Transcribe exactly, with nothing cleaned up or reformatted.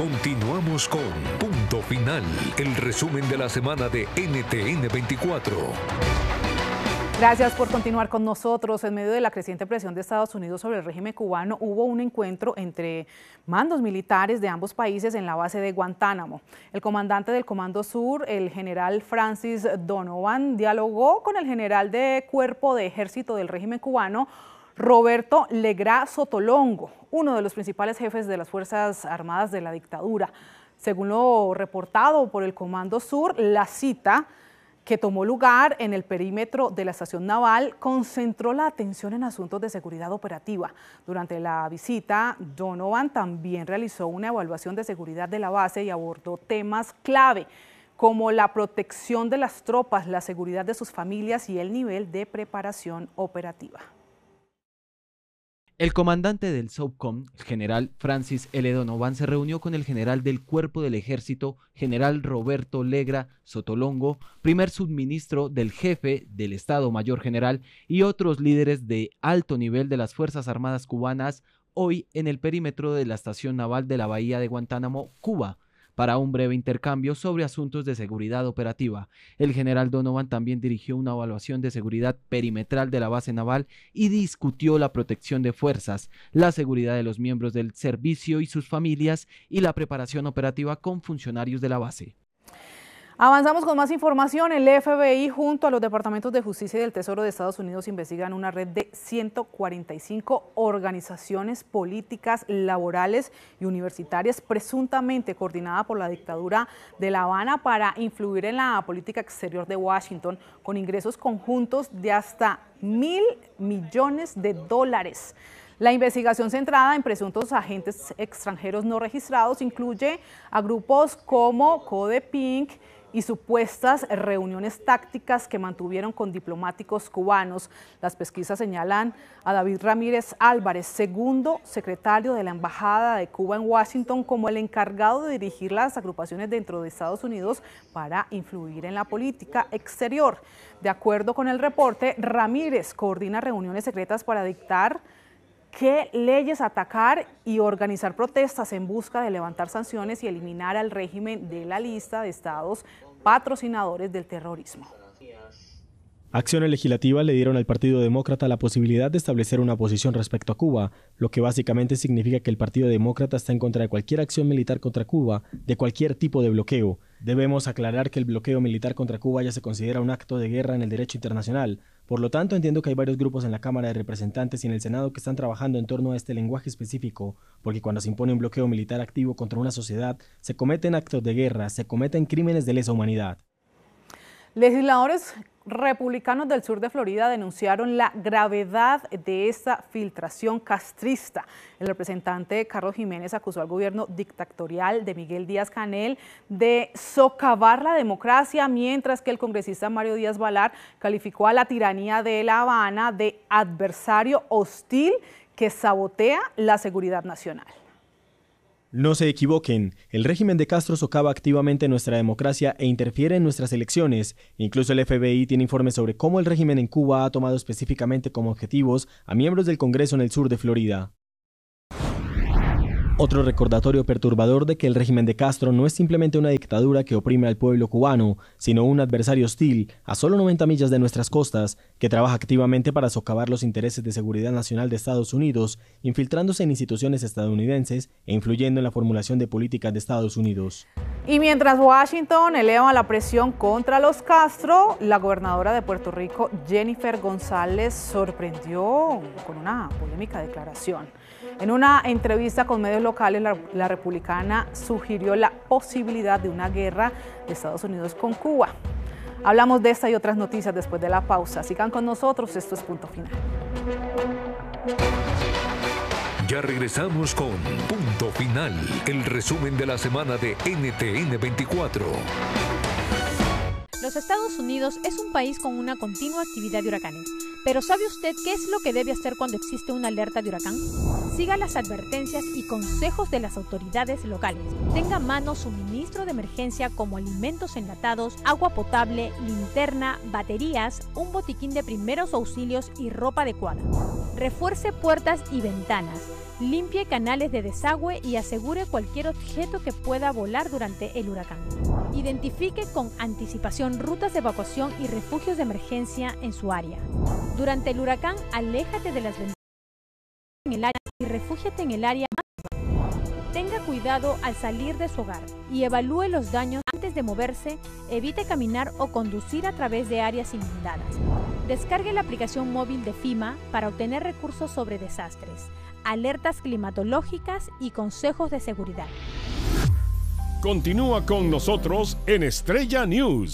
Continuamos con Punto Final, el resumen de la semana de N T N veinticuatro. Gracias por continuar con nosotros. En medio de la creciente presión de Estados Unidos sobre el régimen cubano, hubo un encuentro entre mandos militares de ambos países en la base de Guantánamo. El comandante del Comando Sur, el general Francis Donovan, dialogó con el general de Cuerpo de Ejército del régimen cubano, Roberto Legrá Sotolongo, uno de los principales jefes de las Fuerzas Armadas de la dictadura. Según lo reportado por el Comando Sur, la cita que tomó lugar en el perímetro de la estación naval concentró la atención en asuntos de seguridad operativa. Durante la visita, Donovan también realizó una evaluación de seguridad de la base y abordó temas clave como la protección de las tropas, la seguridad de sus familias y el nivel de preparación operativa. El comandante del SOCOM, el general Francis L. Donovan, se reunió con el general del Cuerpo del Ejército, general Roberto Legrá Sotolongo, primer subministro del jefe del Estado Mayor General y otros líderes de alto nivel de las Fuerzas Armadas cubanas, hoy en el perímetro de la estación naval de la Bahía de Guantánamo, Cuba, para un breve intercambio sobre asuntos de seguridad operativa. El general Donovan también dirigió una evaluación de seguridad perimetral de la base naval y discutió la protección de fuerzas, la seguridad de los miembros del servicio y sus familias y la preparación operativa con funcionarios de la base. Avanzamos con más información. El F B I junto a los departamentos de justicia y del Tesoro de Estados Unidos investigan una red de ciento cuarenta y cinco organizaciones políticas, laborales y universitarias presuntamente coordinada por la dictadura de La Habana para influir en la política exterior de Washington con ingresos conjuntos de hasta mil millones de dólares. La investigación centrada en presuntos agentes extranjeros no registrados incluye a grupos como Code Pink y supuestas reuniones tácticas que mantuvieron con diplomáticos cubanos. Las pesquisas señalan a David Ramírez Álvarez, segundo secretario de la Embajada de Cuba en Washington, como el encargado de dirigir las agrupaciones dentro de Estados Unidos para influir en la política exterior. De acuerdo con el reporte, Ramírez coordina reuniones secretas para dictar qué leyes atacar y organizar protestas en busca de levantar sanciones y eliminar al régimen de la lista de estados patrocinadores del terrorismo. Acciones legislativas le dieron al Partido Demócrata la posibilidad de establecer una posición respecto a Cuba, lo que básicamente significa que el Partido Demócrata está en contra de cualquier acción militar contra Cuba, de cualquier tipo de bloqueo. Debemos aclarar que el bloqueo militar contra Cuba ya se considera un acto de guerra en el derecho internacional. Por lo tanto, entiendo que hay varios grupos en la Cámara de Representantes y en el Senado que están trabajando en torno a este lenguaje específico, porque cuando se impone un bloqueo militar activo contra una sociedad, se cometen actos de guerra, se cometen crímenes de lesa humanidad. Legisladores republicanos del sur de Florida denunciaron la gravedad de esta filtración castrista. El representante Carlos Jiménez acusó al gobierno dictatorial de Miguel Díaz-Canel de socavar la democracia, mientras que el congresista Mario Díaz-Balart calificó a la tiranía de La Habana de adversario hostil que sabotea la seguridad nacional. No se equivoquen, el régimen de Castro socava activamente nuestra democracia e interfiere en nuestras elecciones. Incluso el F B I tiene informes sobre cómo el régimen en Cuba ha tomado específicamente como objetivos a miembros del Congreso en el sur de Florida. Otro recordatorio perturbador de que el régimen de Castro no es simplemente una dictadura que oprime al pueblo cubano, sino un adversario hostil a solo noventa millas de nuestras costas, que trabaja activamente para socavar los intereses de seguridad nacional de Estados Unidos, infiltrándose en instituciones estadounidenses e influyendo en la formulación de políticas de Estados Unidos. Y mientras Washington eleva la presión contra los Castro, la gobernadora de Puerto Rico, Jennifer González, sorprendió con una polémica declaración. En una entrevista con medios locales, la, la republicana sugirió la posibilidad de una guerra de Estados Unidos con Cuba. Hablamos de esta y otras noticias después de la pausa. Sigan con nosotros, esto es Punto Final. Ya regresamos con Punto Final, el resumen de la semana de N T N veinticuatro. Los Estados Unidos es un país con una continua actividad de huracanes. Pero ¿sabe usted qué es lo que debe hacer cuando existe una alerta de huracán? Siga las advertencias y consejos de las autoridades locales. Tenga a mano suministro de emergencia como alimentos enlatados, agua potable, linterna, baterías, un botiquín de primeros auxilios y ropa adecuada. Refuerce puertas y ventanas. Limpie canales de desagüe y asegure cualquier objeto que pueda volar durante el huracán. Identifique con anticipación rutas de evacuación y refugios de emergencia en su área. Durante el huracán, aléjate de las ventanas en el área y refúgiate en el área más. Tenga cuidado al salir de su hogar y evalúe los daños antes de moverse. Evite caminar o conducir a través de áreas inundadas. Descargue la aplicación móvil de FEMA para obtener recursos sobre desastres, alertas climatológicas y consejos de seguridad. Continúa con nosotros en Estrella News.